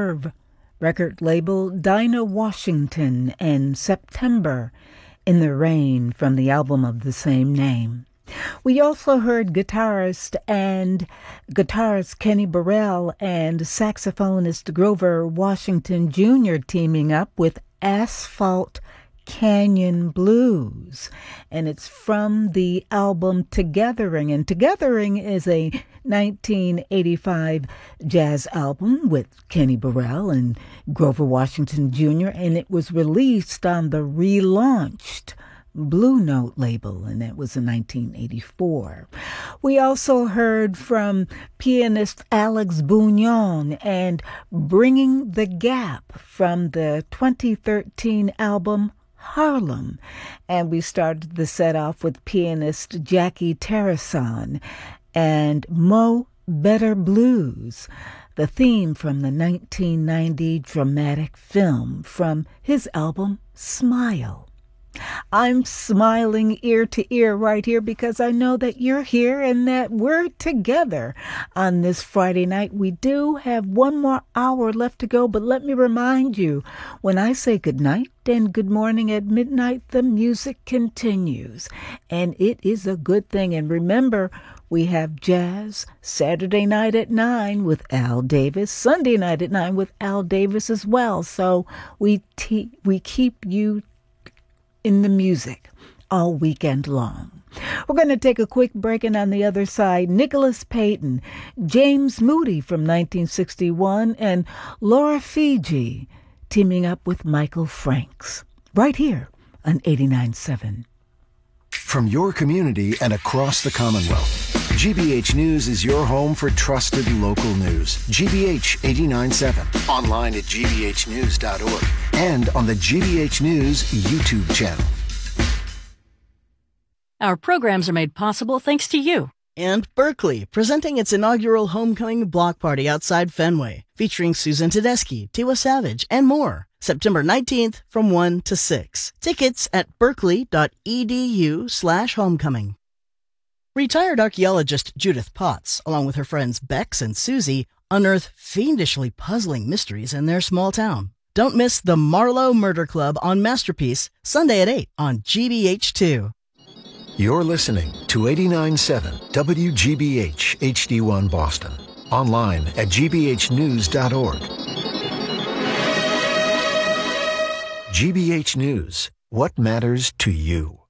Verve record label, Dinah Washington, and September in the Rain from the album of the same name. We also heard guitarist Kenny Burrell and saxophonist Grover Washington Jr. teaming up with Asphalt Canyon Blues, and it's from the album Togethering, and Togethering is a 1985 jazz album with Kenny Burrell and Grover Washington Jr., and it was released on the relaunched Blue Note label, and that was in 1984. We also heard from pianist Alex Bugnon and Bringing the Gap from the 2013 album Harlem. And we started the set off with pianist Jackie Terrason and Mo Better Blues, the theme from the 1990 dramatic film from his album Smile. I'm smiling ear to ear right here because I know that you're here and that we're together on this Friday night. We do have one more hour left to go, but let me remind you, when I say good night and good morning at midnight, the music continues, and it is a good thing. And remember, we have jazz Saturday night at 9 with Al Davis, Sunday night at 9 with Al Davis as well. So we keep you in the music all weekend long. We're going to take a quick break, and on the other side, Nicholas Payton, James Moody from 1961, and Laura Fiji teaming up with Michael Franks, right here on 89.7. From your community and across the Commonwealth, GBH News is your home for trusted local news. GBH 89.7, online at gbhnews.org, and on the GBH News YouTube channel. Our programs are made possible thanks to you. And Berkeley, presenting its inaugural homecoming block party outside Fenway, featuring Susan Tedeschi, Tiwa Savage, and more. September 19th from 1 to 6. Tickets at berkeley.edu/homecoming. Retired archaeologist Judith Potts, along with her friends Bex and Susie, unearth fiendishly puzzling mysteries in their small town. Don't miss the Marlowe Murder Club on Masterpiece, Sunday at 8 on GBH2. You're listening to 89.7 WGBH HD1 Boston. Online at gbhnews.org. GBH News. What matters to you?